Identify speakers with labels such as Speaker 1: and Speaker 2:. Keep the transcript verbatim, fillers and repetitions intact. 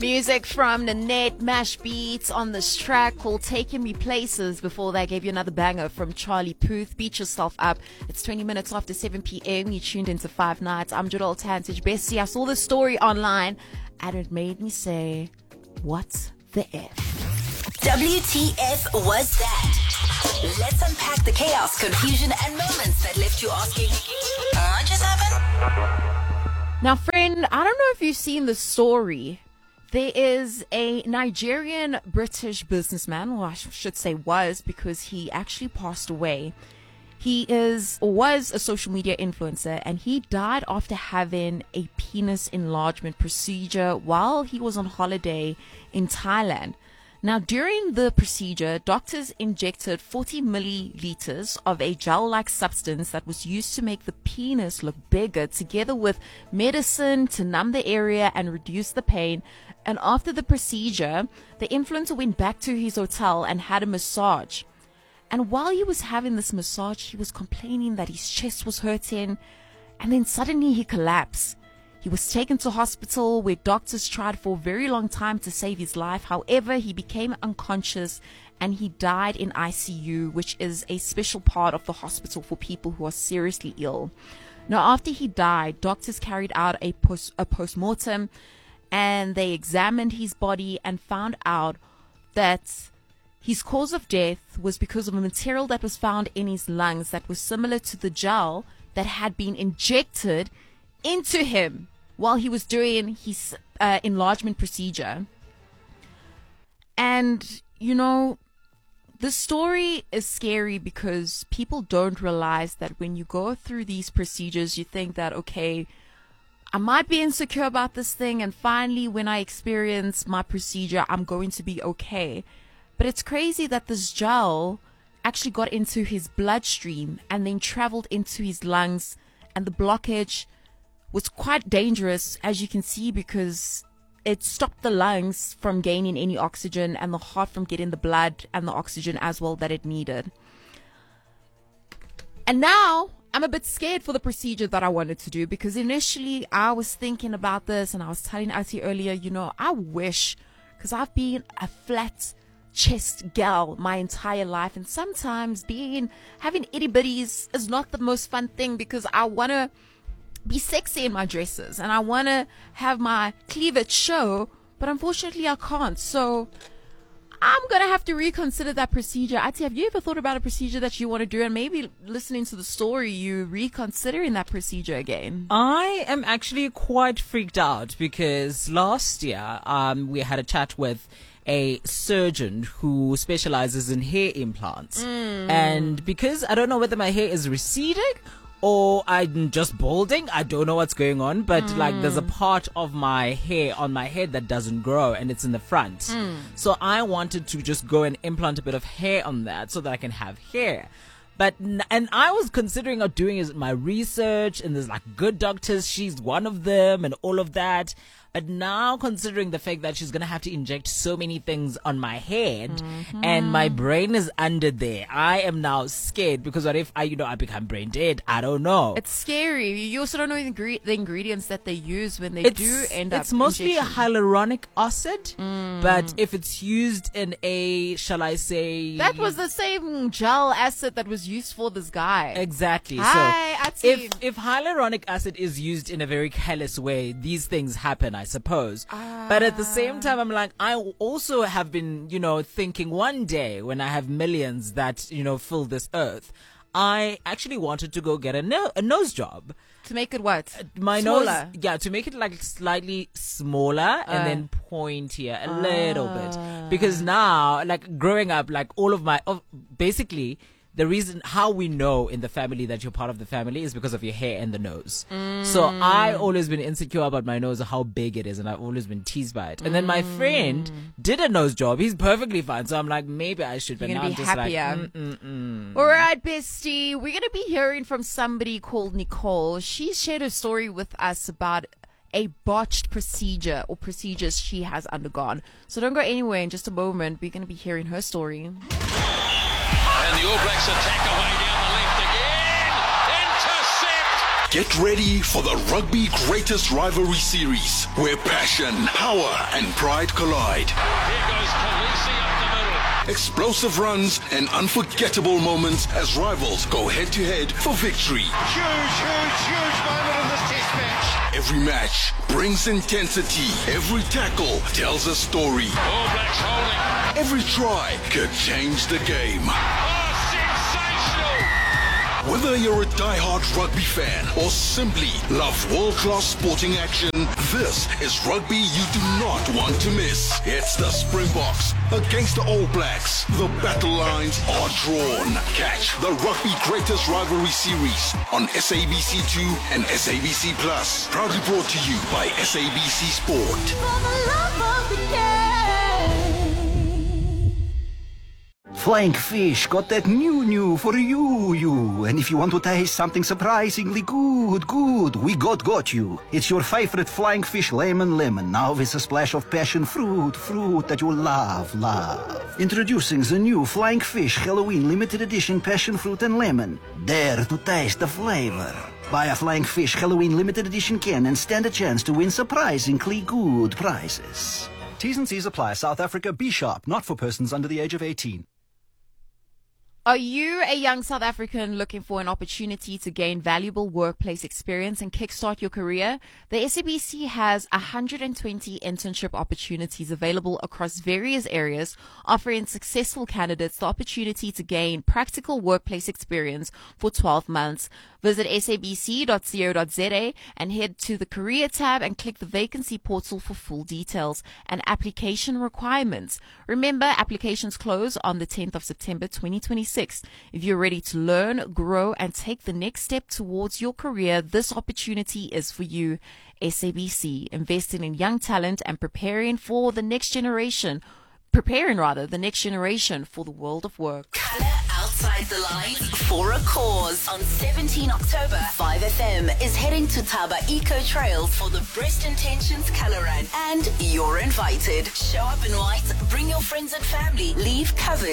Speaker 1: Music from Nanette, Mash Beats on this track called Taking Me Places. Before that, I gave you another banger from Charlie Puth, Beat Yourself Up. It's twenty minutes after seven p.m. You tuned into Five Nights. I'm Jadol Tantage. Bestie, I saw this story online and it made me say, what the F?
Speaker 2: W T F was that? Let's unpack the chaos, confusion, and moments that left you asking, what just happened?
Speaker 1: Now, friend, I don't know if you've seen the story. There is a Nigerian British businessman, or I should say was, because he actually passed away. He is or was a social media influencer, and he died after having a penis enlargement procedure while he was on holiday in Thailand. Now, during the procedure, doctors injected forty milliliters of a gel-like substance that was used to make the penis look bigger, together with medicine to numb the area and reduce the pain. And after the procedure, the influencer went back to his hotel and had a massage. And while he was having this massage, he was complaining that his chest was hurting. And then suddenly he collapsed. He was taken to hospital where doctors tried for a very long time to save his life. However, he became unconscious and he died in I C U, which is a special part of the hospital for people who are seriously ill. Now, after he died, doctors carried out a post a post-mortem and they examined his body and found out that his cause of death was because of a material that was found in his lungs that was similar to the gel that had been injected into him while he was doing his uh, enlargement procedure. And, you know, the story is scary because people don't realize that when you go through these procedures, you think that, okay, I might be insecure about this thing, and finally when I experience my procedure, I'm going to be okay. But it's crazy that this gel actually got into his bloodstream and then traveled into his lungs, and the blockage was quite dangerous, as you can see, because it stopped the lungs from gaining any oxygen and the heart from getting the blood and the oxygen as well that it needed. And now I'm a bit scared for the procedure that I wanted to do, because initially I was thinking about this and I was telling Ati earlier, you know, I wish, because I've been a flat chest gal my entire life, and sometimes being having itty bitties is not the most fun thing, because I want to be sexy in my dresses and I want to have my cleavage show, but unfortunately I can't. So I'm going to have to reconsider that procedure. Ati, have you ever thought about a procedure that you want to do, and maybe listening to the story, you reconsidering that procedure again?
Speaker 3: I am actually quite freaked out because last year um, we had a chat with a surgeon who specializes in hair implants. Mm. And because I don't know whether my hair is receding or I'm just balding, I don't know what's going on, but mm. like there's a part of my hair on my head that doesn't grow and it's in the front. Mm. So I wanted to just go and implant a bit of hair on that so that I can have hair. But, and I was considering of doing my research, and there's like good doctors, she's one of them and all of that. But now, considering the fact that she's going to have to inject so many things on my head, mm-hmm. and my brain is under there, I am now scared, because what if I, you know, I become brain dead? I don't know.
Speaker 1: It's scary. You also don't know the, ingre- the ingredients that they use when they
Speaker 3: it's,
Speaker 1: do end up
Speaker 3: It's mostly
Speaker 1: injection.
Speaker 3: a hyaluronic acid,
Speaker 1: mm.
Speaker 3: but if it's used in a, shall I say...
Speaker 1: That was the same gel acid that was used for this guy.
Speaker 3: Exactly.
Speaker 1: Hi,
Speaker 3: so if, if hyaluronic acid is used in a very careless way, these things happen, I suppose. Ah. But at the same time, I'm like, I also have been, you know, thinking one day when I have millions that, you know, fill this earth, I actually wanted to go get a, no- a nose job.
Speaker 1: To make it what?
Speaker 3: My
Speaker 1: smaller?
Speaker 3: nose, yeah, to make it like slightly smaller uh, and then pointier a uh, little bit. Because now, like growing up, like all of my, oh, basically, the reason how we know in the family that you're part of the family is because of your hair and the nose. Mm. So I always been insecure about my nose, how big it is, and I've always been teased by it. And mm. then my friend did a nose job. He's perfectly fine. So I'm like, maybe I should.
Speaker 1: You're
Speaker 3: but
Speaker 1: gonna
Speaker 3: now
Speaker 1: be
Speaker 3: I'm just
Speaker 1: happier.
Speaker 3: like, mm, mm, mm.
Speaker 1: All right, bestie. We're gonna be hearing from somebody called Nicole. She shared a story with us about a botched procedure or procedures she has undergone. So don't go anywhere. In just a moment, we're gonna be hearing her story.
Speaker 4: And the All Blacks attack away down the left again. Intercept. Get ready for the Rugby Greatest Rivalry Series, where passion, power, and pride collide.
Speaker 5: Here goes Khaleesi up the middle.
Speaker 4: Explosive runs and unforgettable moments as rivals go head-to-head for victory.
Speaker 5: Huge, huge, huge moment in this test match.
Speaker 4: Every match brings intensity. Every tackle tells a story.
Speaker 5: All Blacks holding.
Speaker 4: Every try could change the game.
Speaker 5: Oh, sensational!
Speaker 4: Whether you're a die-hard rugby fan or simply love world-class sporting action, this is rugby you do not want to miss. It's the Springboks against the All Blacks. The battle lines are drawn. Catch the Rugby Greatest Rivalry Series on S A B C two and S A B C Plus. Proudly brought to you by S A B C Sport.
Speaker 6: Flying Fish got that new new for you, you. And if you want to taste something surprisingly good, good, we got got you. It's your favorite Flying Fish lemon lemon, now with a splash of passion fruit, fruit that you love, love. Introducing the new Flying Fish Halloween limited edition passion fruit and lemon. Dare to taste the flavor. Buy a Flying Fish Halloween limited edition can and stand a chance to win surprisingly good prizes.
Speaker 7: T's and C's apply. South Africa, be sharp, not for persons under the age of eighteen.
Speaker 1: Are you a young South African looking for an opportunity to gain valuable workplace experience and kickstart your career? The S A B C has one hundred twenty internship opportunities available across various areas, offering successful candidates the opportunity to gain practical workplace experience for twelve months. Visit S A B C dot co dot Z A and head to the Career tab and click the vacancy portal for full details and application requirements. Remember, applications close on the tenth of September twenty twenty-six. If you're ready to learn, grow, and take the next step towards your career, this opportunity is for you. S A B C, investing in young talent and preparing for the next generation, preparing rather the next generation for the world of work.
Speaker 2: Colour outside the lines for a cause. On seventeenth October, five F M is heading to Taba Eco Trail for the Breast Intentions Colour Run. And you're invited. Show up in white, bring your friends and family, leave covered